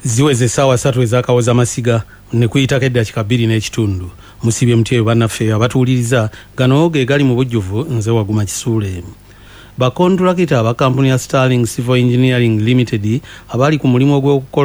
ziweze essaawa 3 ezakawoza masiga ne kuyitako eddakiika 2 n'ekitundu. Musibye mutyeyo bannaffe abatuwuliriza, gano ge gali mu bujjuvu, nze Waguma Kisuule. Bakontulakita aba kampuni ya Sterling Civil Engineering Limited abali ku mulimu gw'okukola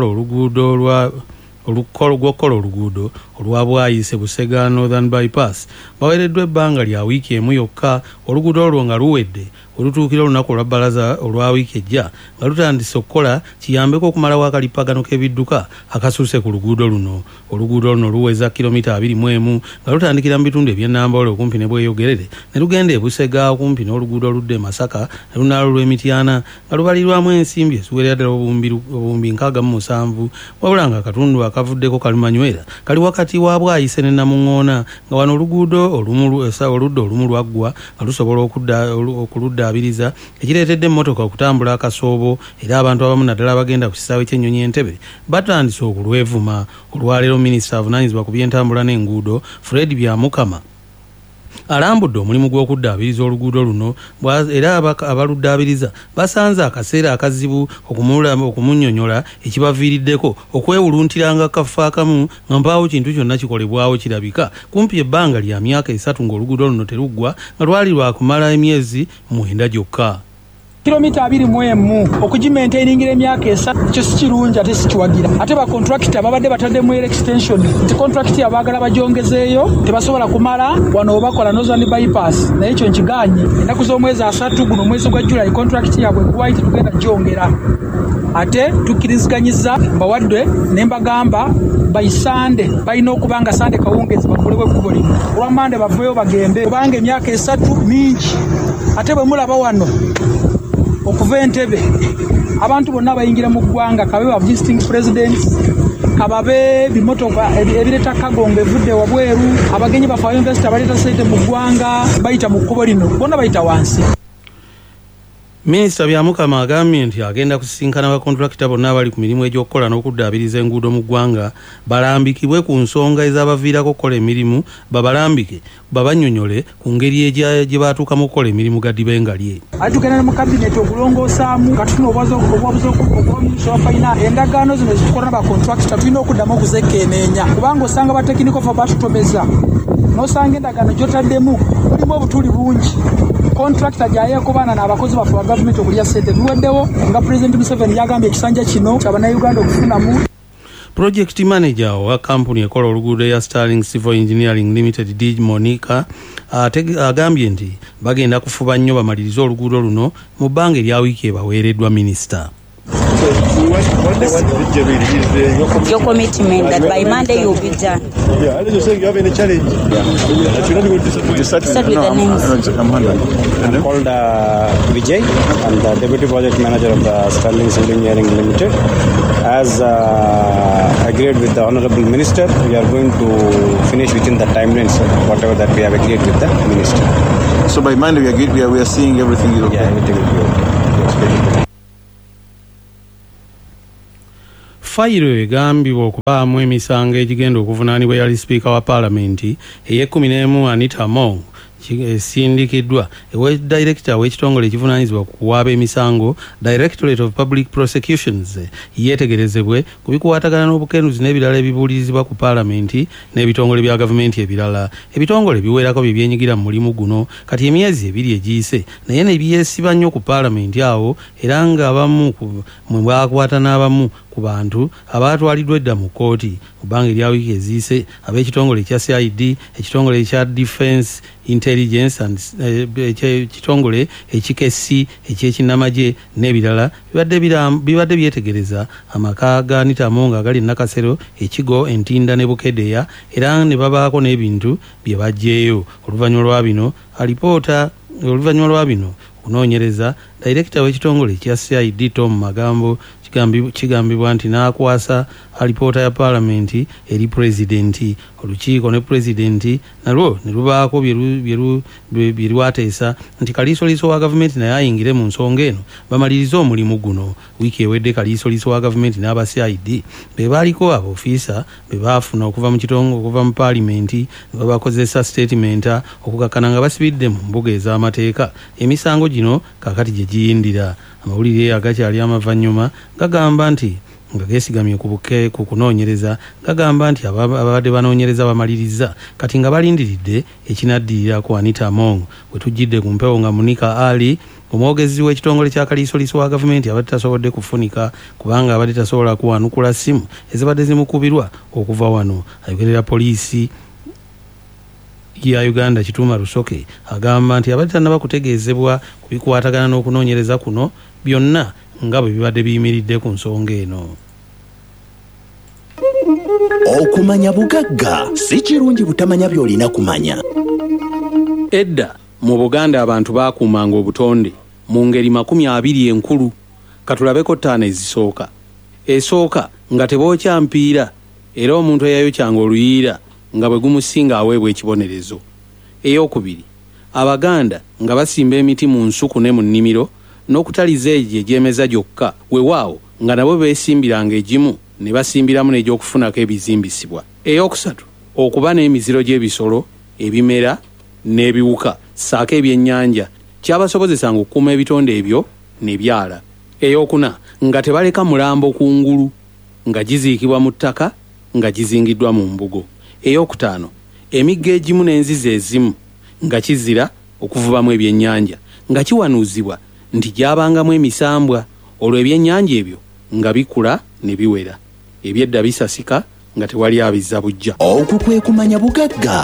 oluguudo olwa Bwayise Busega Northern Bypass baweereddwa ebbanga lya wiiki emu yokka oluguudo olwo nga luwedde olutuukira olunaku olwa bbalaza olwa wiiki ejja nga lutandise okukola kiyambeko okumalawo akalipagano k'ebidduka akasuuse ku luguudo luno. Oluguudo luno luweza kilomita 21 nga lutandikira mu bitundu eby'Ennambole okumpi ne Bweyogerere ne lugenda e Busega okumpi n'oluguudo oludda e Masaka ne lunaalo lw'Emityana nga lubalirwamu ensimbi eziwerera ddala obuwumbi 67 wabula nga akatundu akavuddeko kalumanywera kali wakati wa Bwayise ne Namuŋŋoona nga wano oluguudo oludda olumu lwaggwa nga lusobola okuluddaabiriza ekireetedde emmotoka okutambula akasoobo era abantu abamu naddala abagenda ku kisaawe ky'ennyonyi Entebbe batandise okulwevuma. Olwaleero minisita avunaanyizibwa ku by'entambula n'enguudo Fred Byamukama alambudde omulimu gw'okuddaabiriza oluguudo luno era abaluddaabiriza basanze akaseera akazibu okumunnyonnyola ekibaviiriddeko okwewuluntiranga akafo akamu nga mpaawo kintu kyonna kikolebwawo kirabika kumpi ebbanga lya myaka 3 ng'oluguudo luno teruggwa nga lwali lwakumala emyezi 9 gyokka. Kilomita 21 okugimaintainingira emyaka 3 ekyo si kirungi ate si kiwagira. Ate ba contractor babadde bataddemu extension nti contract abaagala bajongezeeyo tebasobola kumala wano obakola Northern Bypass naye ekyo nkiganye ennaku z'omwezi 3 guno omwezi gwa July contract yabwe kuwaite tugenda gyongera. Ate tukkirizganyiza mbawadde ne mbagamba bayisande balina okubanga sande kawungezi bakolebwe ekkubo lino olwa Mande baveyo bagembe kubanga emyaka 3 mingi. Ate bwe mulaba wano okuva Entebbe abantu bonna bayingira mu ggwanga kabe ba visiting presidents kababe bimotoka ebireta kagongo evudde wabweru abagenyi bafa investor baleta sente mu ggwanga bayita mu kkubo lino bonna bayita wansi. Minisita Byamukama agambye nti agenda kusisinkana abakontulakita bonna abali ku mirimu egy'okukola n'okuddaabiriza enguudo mu ggwanga balambikibwe ku nsonga ez'abaviirako okukola emirimu babalambike babannyonnyole ku ngeri gye baatuukamu okukola emirimu ga dibengalye. Tugenda mu kabineti okulongoosaamu katufuna obwabuzi okuminisita wa fayinaansi endagaano zino ezitukola n'abakontulakita tulina okuddamu okuzekkeeneenya kubanga osanga batekinikofa batutomeza n'osanga endagaano gy'otaddemu mulimu obutuli bungi. Contractor jayekobaana n'abakozi baffe ba gavumenti okulya ssente biweddewo nga President Museveni yagambye ekisanja kino ky'Abannayuganda okufunamu. Project manager wa kampuni ekola oluguudo ya Sterling Civil Engineering Limited D. Monica agambye nti bagenda kufuba nnyo bamalirize oluguudo luno mu bbanga erya wiiki ebaweereddwa minisita. Your commitment that by Monday you'll be done. Yeah, I just saying you have any challenge. Yeah. That you're not going to start with the names. I'm called Vijay. I'm the Deputy Project Manager of the Sterling Civil Engineering Limited. As agreed with the Honorable Minister, we are going to finish within the timelines, whatever that we have agreed with the Minister. So by Monday we agreed, we are seeing everything is okay. Yeah, everything will be okay. Fayiro egambibwa okubaamu emisango egigenda okuvunaanibwa yali sipiika wa paalamenti ey'e11 Anita Among esindikiddwa ewe director w'ekitongole ekivunaanyizibwa ku kuwaaba emisango Directorate of Public Prosecutions yeetegerezebwe ku bikwatagana n'obukenuzi n'ebirala ebibuulirizibwa ku paalamenti n'ebitongole bya gavumenti ebirala. Ebitongole biwerako bye byenyigira mu mulimu guno kati emyezi 2 egiyise naye ne byesiba nnyo ku paalamenti awo era nga abamu mwe bakwata n'abamu ku bantu abaatwaliddwa edda mu kkooti mu bbanga erya wiiki eziyise ab'ekitongole ekya CID, ekitongole ekya Defence Intelligence and ekitongole ekikessi ekyekinnamagye n'ebirala bibadde byetegereza amaka ga Anita Among agali Nakasero, Ekigo, Entinda ne Bukedeya era ne babaako n'ebintu bye baggyeeyo. Oluvannyuma lwa bino okunoonyereza Director w'ekitongole ekya CID Tom Magambo kigambibwa nti n'akwasa alipoota ya paalamenti eri pulezidenti. Olukiiko ne pulezidenti nalwo ne lubaako bye lwateesa nti kaliisoliiso wa gavumenti naye ayingire mu nsonga eno bamalirize omulimu guno. Wiiki ewedde kaliisoliiso wa gavumenti n'aba CID be baaliko abaofiisa be baafuna okuva mu paalamenti ne babakozesa statementa okukakkana nga basibidde mu mbuga ez'amateeka. Emisango gino kaakati gye giyindira. Amawulire agakyali amavannyuma gagamba nti nga geesigamye ku kunoonyereza gagamba nti ababadde banoonyereza bamaliriza kati nga balindiridde ekinaddirira ku Anita Among. Bwe tujjidde ku mpewo nga Monica Ali omwogezi w'ekitongole kya kaliisoliiso wa gavumenti abadde tasobodde kufunika kubanga abadde tasobola kuwanukula simu ezibadde zimukubirwa okuva wano. Ayogerera poliisi ya Uganda Kituma Rusoke agamba nti abadde tannaba kutegeezebwa ku bikwatagana n'okunoonyereza kuno byonna nga bwe bibadde biyimiridde ku nsonga eno. Okumanya bugagga si kirungi butamanya by'olina kumanya. Edda mu Buganda abantu baakuumanga obutonde mu ngeri 20 enkulu. Katulabeko 5 ezisooka. Esooka nga tebookya mpiira era omuntu eyayokyanga oluyiira nga bwe gumusinga aweebwa ekibonerezo. Eyokubiri, Abaganda nga basimba emiti mu nsuku ne mu nnimiro n'okutaliza egyo egyemeza gyokka weewaawo nga nabo beesimbiranga egimu ne basimbiramu n'egyokufunako ebizimbisibwa. Eyokusatu, okuba n'emiziro gy'ebisolo, ebimera n'ebiwuka ssaako ebyennyanja kyabasobozesanga okukuuma ebitonde ebyo ne byala. Eyokuna, nga tebaleka mulambo ku ngulu nga giziikibwa mu ttaka nga gizingiddwa mu mbugo. Eyokutaano, emigga egimu n'enzizi ezimu nga kizira okuvubamu ebyennyanja nga kiwanuuzibwa nti gyabangamu emisambwa olwo ebyennyanja ebyo nga bikula ne biwera. Ebyedda bisasika nga tewali abizza bujja. Okwo kwe kumanya bugagga.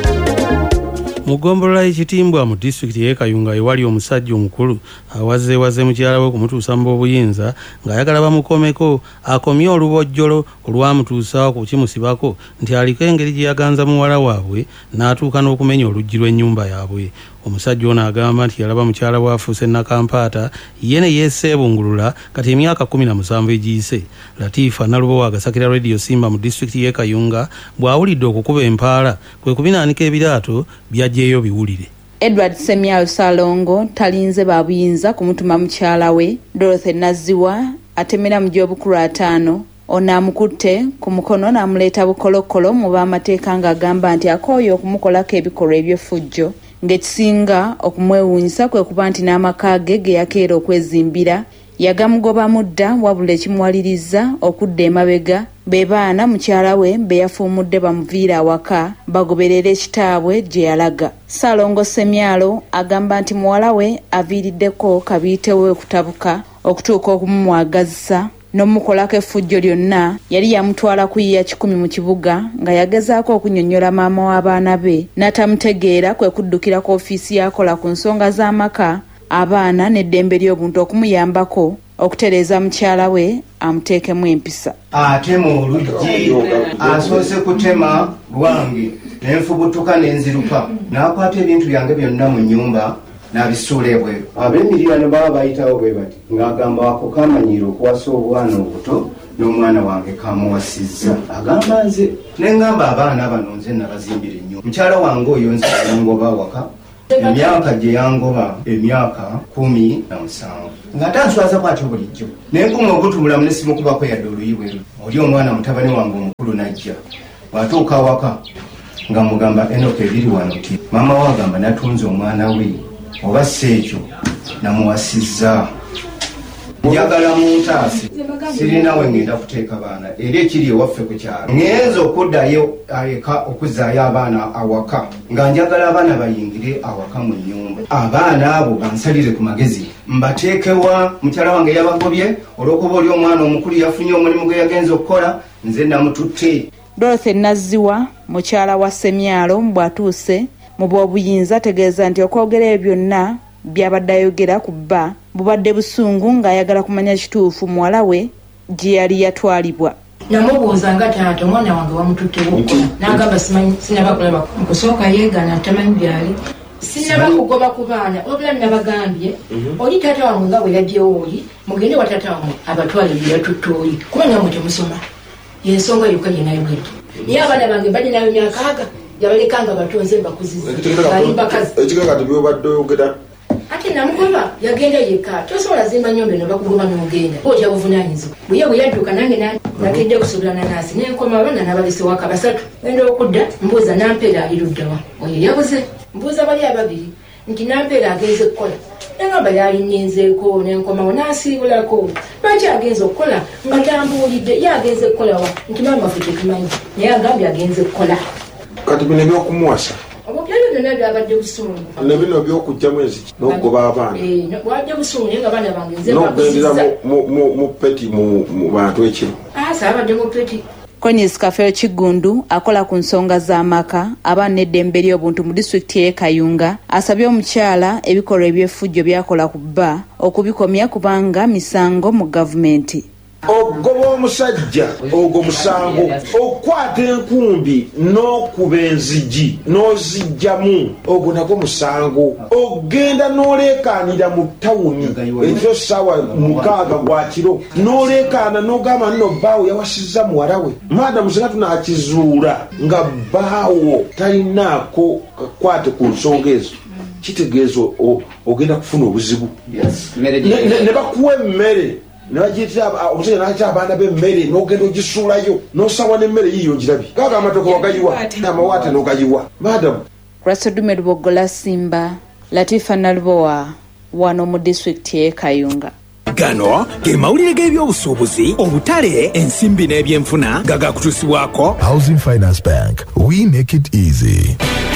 Mu ggombolola y'Ekitimbwa mu disitulikiti y'e Kayunga ewali omusajja omukulu awazeewaze mukyala we okumutuusa mu b'obuyinza ng'ayagala bamukomeko akomye olubojjolo olwamutuusa ku kimusibako nti aliko engeri gye yaganza muwala waabwe n'atuuka n'okumenya oluggi lw'ennyumba yaabwe. Omusajja ono agamba nti yalaba mukyala we afuuse nakampaata ye ne yeeseebungulula kati emyaka 17 egiyise. Latifa Nalubowa agasakira Radio Simba mu disitulikiti y'e Kayunga bw'awulidde okukuba empaala kwe kubinaanika ebiraato byajjeeyo biwulire. Edward Semyalo Salongo talinze babuyinza kumutuma mukyala we Dorothy Naziwa atemera mu gy'obukulu 5 onaamukutte ku mukono n'amuleeta bukolokolo mu b'amateeka ng'agamba nti akooye okumukolako ebikolwa eby'effujjo ng'ekisinga okumwewuunyisa kwe kuba nti n'amaka ge yakeera okwezimbira yagamugoba mudda wabula ekimuwaliriza okudda emabega be baana mukyala we be yafuumudde bamuviira awaka bagoberera ekitaabwe gye yalaga. Salongo Semyalo agamba nti muwala we aviiriddeko kabiite we okutabuka okutuuka okumumwagazisa n'omukolako effujjo lyonna. Yali yamutwala kuyiya 10 mu kibuga nga yagezaako okunnyonnyola maama w'abaana be n'atamutegeera kwe kuddukira ku ofiisi yakola ku nsonga z'amaka abaana n'eddembe ly'obuntu okumuyambako okutereeza mukyala we amuteekemu empisa. Atema oluggi asoose kutema lwange n'enfubutuka n'enziruka n'akwata ebintu byange byonna mu nnyumba n'abisuula ebweru. Ab'emiriraano baba bayitawo bwe bati ng'agamba ako kamanyiiro okuwasa obwana obuto n'omwana wange kamuwasizza. Agamba nze n'engamba abaana bano nze nabazimbira ennyumba. Mukyala wange oyo nze yangoba waka emyaka gye yangoba emyaka 17 nga tanswaza bw'atyo bulijjo n'enkuma okutumulamu ne simukubako yadde oluyi bweru. Oli omwana mutabani wange omukulu najja bw'atuuka awaka nga mugamba Enoka ebiri wano ti maama we agamba natunze omwana we oba si ekyo namuwasizza. Njagala muntaasi sirina we ngenda kuteeka baana era ekiri ewaffe ku kyalo ngenza okuddayo eka okuzaayo abaana awaka nga njagala abaana bayingire awaka mu nnyumba. Abaana abo bansalire ku magezi mbateekewa. Mukyala wange yabagobye olw'okuba oli omwana omukulu yafunye omulimu gwe yagenza okukola nze namututte. Dorothy Naziwa mukyala wa Semyalo bw'atuuse mu bw'obuyinza tegeeza nti okwogera ebyo byonna byabadde ayogera ku bba bubadde busungu ng'ayagala kumanya kituufu muwala we gye yali yatwalibwa. Namubuuza nga taata omwana wange wamututtewo n'agamba sinaba kulaba mukusooka yeegana tamanyi byali sinaba kugoba ku baana wabula nabagambye oli taata wange nga bwe yajjewo oli mugende wa taata wange abatwale bye yatutte oli kuba namwe temusoma yensonga yokka gye nayogedde naye abaana bange badde nayo emyaka 6 yabalekanga batonze mbakuziza alimbakazi ekigagati byobadde oyogera ate namugoba yagenda yekka tosobola zimba nyumba eno bakugoba n'ogenda otya buvunanyizibwa buye bwe yadduka nange nakedde kusobolana nasi nenkoma abaana n'abalese waka 3 enda okudda mbuuza nampeera ali luddawa oyo yabuze mbuuza bali ababiri nti nampeera agenze kukola nengamba yalinyenzeeko nenkomawo n'asiibulako lwaki agenze okukola nga tambuulidde ye agenze okukolawa nti maama ffe tetumanyi naye agambye agenze okukola kati bino ebyokumuwasa obubyabyo byonna byabadde busungu ne bino byokugjamu enziki n'okugoba abaana bwadde busungu naye nga baana bange nze n'okugendera mu peti mu bantu ekiro saabadde mu peti. Collins Kafeero Kigundu akola ku nsonga z'amaka abaana n'eddembe ly'obuntu mu disitulikiti y'e Kayunga asabye omukyala ebikolwa eby'effujjo byakola ku bba okubikomya kubanga misango mu gavumenti. Ogoba omusajja ogwo musango okwata enkumbi n'okuba enzigi n'ozijjamu ogwo nagwo musango ogenda n'oleekaanira mu tawuni ekyo ssaawa 6 gwa kiro n'oleekaana n'ogamba nno bbaawo yawasizza muwala we maadamu singa tunaakizuula nga bbaawo talinaako kakwate ku nsonga ezo kitegeeza ogenda kufuna obuzibu ne bakuwa emmere nebagiyitira omusajja n'akita abaana b'emmere n'ogenda ogisuulayo n'osawa n'emmere yiyo ngirabye kaaga amatooke wagayiwa amawaate n'ogayiwa maadamu. Krasodume Lubogola Simba, Latifa Nalubowa, wano mu disitulikiti y'e Kayunga. Gano ge mawulire g'ebyobusuubuzi obutale ensimbi n'ebyenfuna gagakutusibwako Housing Finance Bank, we make it easy.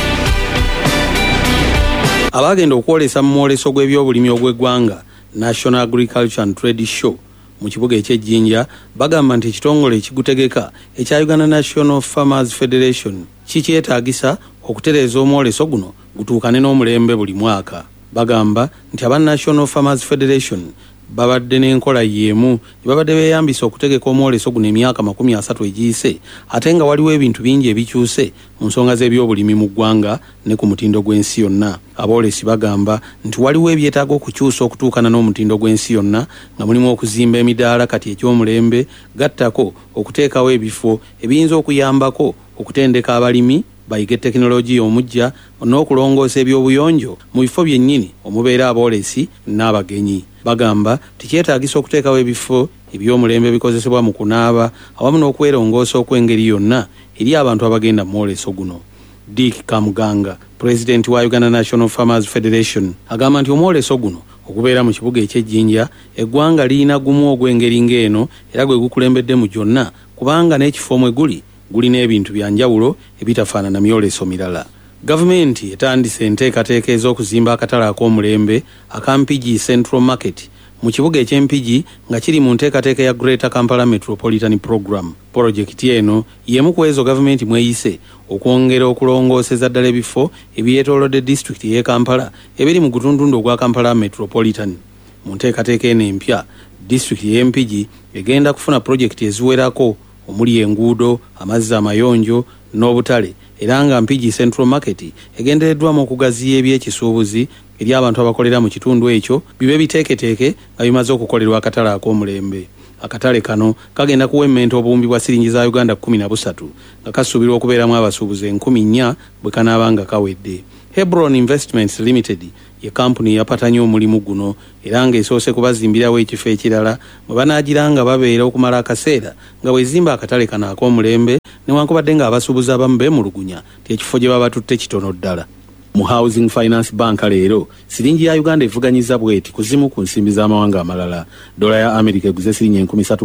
Abagenda okwolesa mu mwoleso gw'ebyobulimi ogw'eggwanga National Agriculture and Trade Show mu kibuga eky'Ejjinja bagamba nti ekitongole ekigutegeka ekya Uganda National Farmers Federation kikyetaagisa okutereeza omwoleso guno gutuukane n'omulembe buli mwaka. Bagamba nti aba National Farmers Federation babadde n'enkola y'emu babadde beeyambisa okutegeka omwoleso guno emyaka 30 egiyise ate nga waliwo ebintu bingi ebikyuse mu nsonga z'ebyobulimi mu ggwanga ne ku mutindo gw'ensi yonna. Aboolesi bagamba nti waliwo ebyetaaga okukyusa okutuukana n'omutindo gw'ensi yonna nga mulimu okuzimba emidaala kati eky'omulembe gattako okuteekawo ebifo ebiyinza okuyambako okutendeka abalimi bayige tekinologiya omujja n'okulongoosa ebyobuyonjo mu bifo byennyini omubeera aboolesi n'abagenyi. Bagamba tikyetaagisa okuteekawo ebifo eby'omulembe bikozesebwa mu kunaaba awamu n'okwerongoosa okw'engeri yonna eri abantu abagenda mu mwoleso guno. Dick Kamuganga, President wa Uganda National Farmers Federation, agamba nti omwoleso guno okubeera mu kibuga eky'Ejjinja eggwanga lirina gumu ogw'engeri ng'eno era gwe gukulembedde mu gyonna kubanga n'ekifo mwe gulina ebintu bya njawulo ebitafaanana myoleso mirala. Gavumenti etandise enteekateeka ez'okuzimba akatale ak'omulembe aka Mpigi Central Market mu kibuga eky'Empigi nga kiri mu nteekateeka ya Greater Kampala Metropolitan Program. Projekiti eno y'emu ku ezo gavumenti mweyise okwongera okulongooseza ddala ebifo ebyetoolodde disitulikiti y'e Kampala ebiri mu gutundundo ogwa Kampala Metropolitan. Mu nteekateeka eno empya disitulikiti y'Empigi egenda kufuna projekiti eziwerako omuli enguudo, amazzi amayonjo n'obutale era nga Mpigi Central Market egendereddwamu okugaziya eby'ekisuubuzi eri abantu abakolera mu kitundu ekyo bibe biteeketeeke nga bimaze okukolerwa akatale ak'omulembe. Akatale kano kagenda kuwemmenta obuwumbi bwa siringi za Uganda 13 nga kasuubirwa okubeeramu abasuubuzi 4,000 bwe kanaaba nga kawedde. Hebron Investments Limited ye kampuni yapatanya omulimu guno era ng'esoose kubazimbirawo ekifo ekirala mwe banaagira nga babeera okumala akaseera nga bwezimba akatale kano ak'omulembe newankubadde nga abasuubuzi abamu beemulugunya ti ekifo gye baba tutte kitono ddala. Mu Housing Finance Bank leero siringi ya Uganda evuganyiza bweti kuzimu ku nsimbi z'amawanga amalala. Dola ya Amerika eguze siringi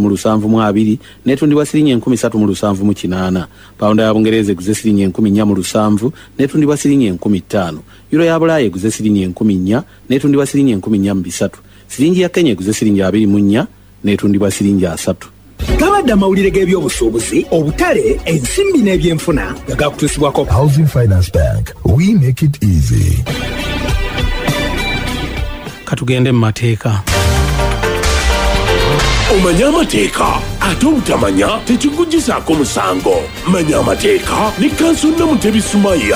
13,720 netundibwa siringi 13,708. Pound ya Bungereza eguze siringi 14,700 netundibwa siringi 15,000. Euro ya Bulaya eguze siringi 10,000 netundibwa siringi 10,300. Siringi ya Kenya eguze siringi 24 netundibwa siringi 3. Gabadde amawulire g'ebyobusuubuzi obutale ensimbi n'ebyenfuna nga gakutuusibwako Housing Finance Bank, we make it easy. Katugende mu mateeka. Omanya amateeka ate obutamanya tekikugisaako musango. Manya amateeka ne Kanso Namutebi Sumaya.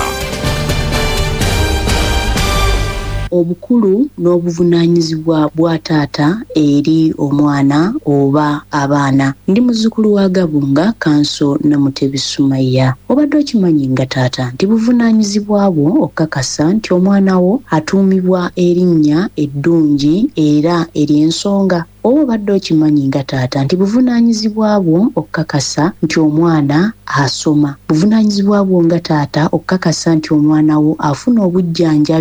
Obukulu n'obuvunaanyizibwa bwa taata eri omwana oba abaana. Ndi muzzukulu wa Gabunga Kanso Namutebi Sumaya. Obadde okimanyi nga taata nti buvunaanyizibwa bwo okukakasa nti omwana wo atuumibwa erinnya eddungi era ery'ensonga. Oba obadde okimanyi nga taata nti buvunaanyizibwa bwo okukakasa nti omwana asoma. Buvunaanyizibwa bwo nga taata okukakasa nti omwana wo afuna obujjanjabi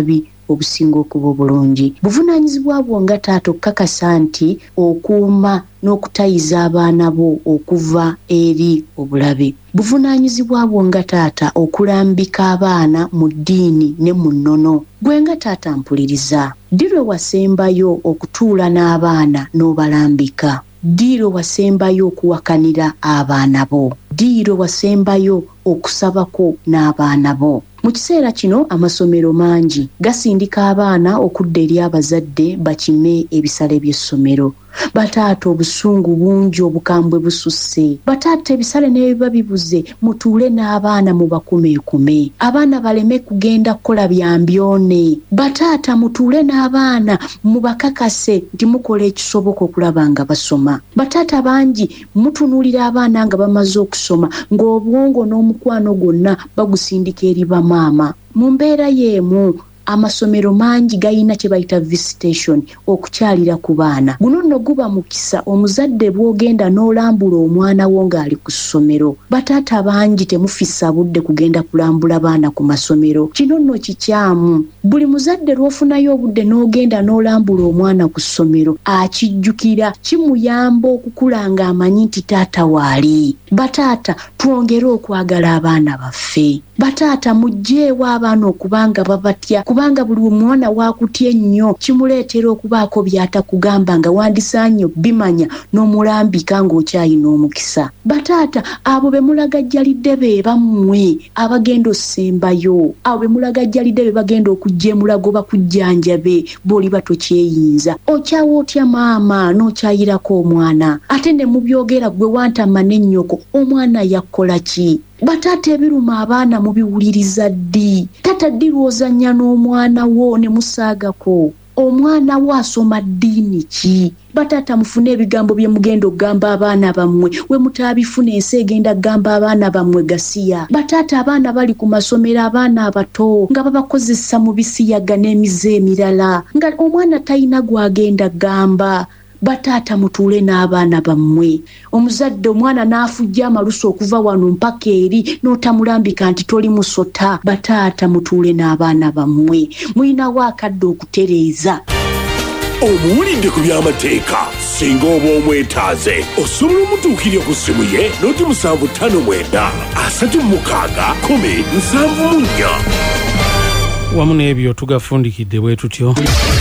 obusinga okuba obulungi. Buvunaanyizibwa bwo nga taata okukakasa nti okuuma n'okutayiza abaana bo okuva eri obulabe. Buvunaanyizibwa bwo nga taata okulambika abaana mu ddiini ne mu nnono. Gwe nga taata mpuliriza, ddi lwe wasembayo okutuula n'abaana n'obalambika? Ddi lwe wasembayo okuwakanira abaana bo? Ddi lwe wasembayo okusabako n'abaana bo? Mu kiseera kino amasomero mangi gasindika abaana okudda eri abazadde bakime ebisale by'essomero. Bataata obusungu bungi obukambwe bususse. Bataata ebisale n'ebiba bibuze mutuule n'abaana mu bakumeekume. Abaana baleme kugenda kukola byambyone. Bataata mutuule n'abaana mu bakakase nti mukola ekisoboka okulaba nga basoma. Bataata bangi mutunuulira abaana nga bamaze okusoma ng'obwongo n'omukwano gwonna bagusindika eri bamaama. Mu mbeera y'emu amasomero mangi gayina kye bayita visitation okukyalira ku baana. Guno nno guba mukisa omuzadde bw'ogenda n'olambula omwana wo ng'ali ku ssomero. Bataata bangi temufissa budde kugenda kulambula baana ku masomero. Kino nno kikyamu. Buli muzadde lw'ofunayo obudde n'ogenda n'olambula omwana ku ssomero akijjukira, kimuyamba okukula ng'amanyi nti taata waali. Bataata twongere okwagala abaana baffe. Bataata mugjeewo abaana okubanga babatya, kubanga buli omwana waakutya ennyo kimuleetera okubaako byatakugamba nga wandisaanye bimanya n'omulambika ng'okyayina omukisa. Bataata abo be mulagajjalidde be bammwe abagenda ossembayo, abo be mulagajjalidde be bagenda okujjeemula goba kujjanjabe bw'oliba tokyeyinza. Okyawa otya maama n'okyayirako omwana? Ate ne mu byogera gwe wantama n'ennyoko omwana yakola ki? Bataata ebiruma abaana mubiwuliriza ddi? Tata ddi lw'ozannya n'omwana wo ne musaagako? Omwana wo asoma ddiini ki? Bataata mufune ebigambo bye mugenda okugamba abaana bammwe we mutaabifuna ensi egenda kugamba abaana bammwe gasiya. Bataata abaana bali ku masomero, abaana abato nga babakozesa mu bisiyaga n'emize emirala nga omwana talina gwagenda gamba. Bataata mutuule n'abaana bammwe. Omuzadde omwana n'afujja amalusu okuva wano mpaka eri n'otamulambika nti toli musota. Bataata mutuule n'abaana bammwe. Muyinawo akadde okutereeza. Omuwulidde ku by'amateeka singa oba omwetaaze osobola omutuukirya ku ssimu ye noti 759 36 10 74. Wamu n'ebyo tugafundikidde bwe tutyo.